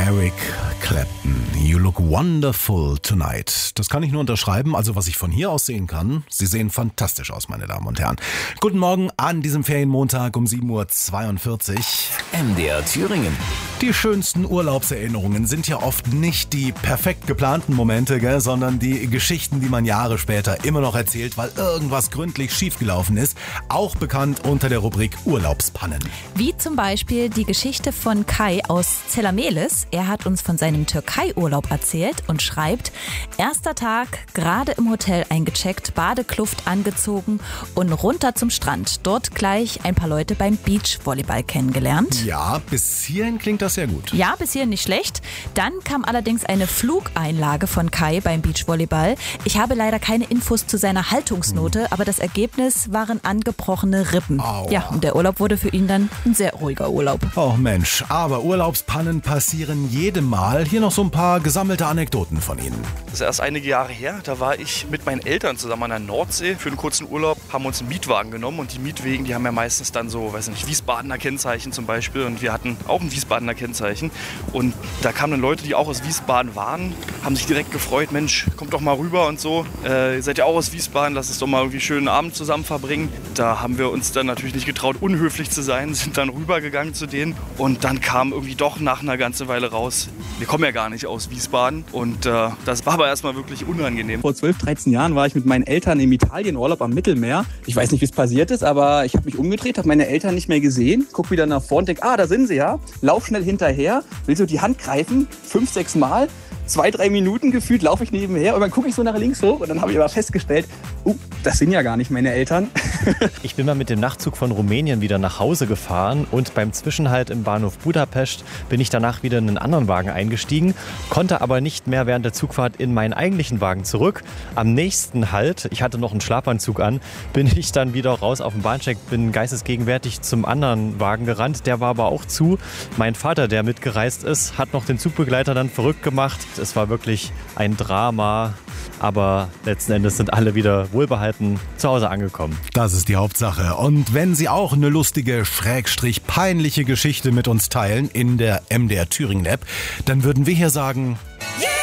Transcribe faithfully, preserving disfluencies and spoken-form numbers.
Eric Clapton, You look wonderful tonight. Das kann ich nur unterschreiben, also was ich von hier aus sehen kann. Sie sehen fantastisch aus, meine Damen und Herren. Guten Morgen an diesem Ferienmontag um sieben Uhr zweiundvierzig. M D R Thüringen. Die schönsten Urlaubserinnerungen sind ja oft nicht die perfekt geplanten Momente, gell, sondern die Geschichten, die man Jahre später immer noch erzählt, weil irgendwas gründlich schiefgelaufen ist. Auch bekannt unter der Rubrik Urlaubspannen. Wie zum Beispiel die Geschichte von Kai aus Zellamelis. Er hat uns von seinem Türkei-Urlaub erzählt und schreibt: Erster Tag, gerade im Hotel eingecheckt, Badekluft angezogen und runter zum Strand. Dort gleich ein paar Leute beim Beachvolleyball kennengelernt. Ja, bis hierhin klingt das sehr gut. Ja, bis hierhin nicht schlecht. Dann kam allerdings eine Flugeinlage von Kai beim Beachvolleyball. Ich habe leider keine Infos zu seiner Haltungsnote, hm. aber das Ergebnis waren angebrochene Rippen. Aua. Ja, und der Urlaub wurde für ihn dann ein sehr ruhiger Urlaub. Oh Mensch, aber Urlaubspannen passieren jedem Mal. Hier noch so ein paar gesammelte Anekdoten von Ihnen. Das ist erst einige Jahre her. Da war ich mit meinen Eltern zusammen an der Nordsee für einen kurzen Urlaub, haben uns einen Mietwagen genommen und die Mietwegen, die haben ja meistens dann so, weiß nicht, Wiesbadener Kennzeichen zum Beispiel und wir hatten auch ein Wiesbadener Kennzeichen und da kamen dann Leute, die auch aus Wiesbaden waren, haben sich direkt gefreut, Mensch, kommt doch mal rüber und so, äh, ihr seid ja auch aus Wiesbaden, lasst uns doch mal irgendwie einen schönen Abend zusammen verbringen. Da haben wir uns dann natürlich nicht getraut, unhöflich zu sein, sind dann rübergegangen zu denen und dann kam irgendwie doch nach einer ganzen Weile raus, wir kommen ja gar nicht aus Wiesbaden und äh, das war aber erstmal wirklich unangenehm. Vor zwölf, dreizehn Jahren war ich mit meinen Eltern im Italienurlaub am Mittelmeer. Ich weiß nicht, wie es passiert ist, aber ich habe mich umgedreht, habe meine Eltern nicht mehr gesehen, guck wieder nach vorne und denke, ah, da sind sie ja, lauf schnell hinterher, will so die Hand greifen, fünf, sechs Mal, zwei, drei Minuten gefühlt laufe ich nebenher und dann gucke ich so nach links hoch und dann habe ich aber festgestellt, uh, das sind ja gar nicht meine Eltern. Ich bin mal mit dem Nachtzug von Rumänien wieder nach Hause gefahren und beim Zwischenhalt im Bahnhof Budapest bin ich danach wieder in einen anderen Wagen eingestiegen, konnte aber nicht mehr während der Zugfahrt in meinen eigentlichen Wagen zurück. Am nächsten Halt, ich hatte noch einen Schlafanzug an, bin ich dann wieder raus auf dem Bahnsteig, bin geistesgegenwärtig zum anderen Wagen gerannt, der war aber auch zu. Mein Vater, der mitgereist ist, hat noch den Zugbegleiter dann verrückt gemacht. Es war wirklich ein Drama, aber letzten Endes sind alle wieder wohlbehalten zu Hause angekommen. Das ist die Hauptsache. Und wenn Sie auch eine lustige, schrägstrich peinliche Geschichte mit uns teilen in der M D R Thüringen App, dann würden wir hier sagen: Yeah!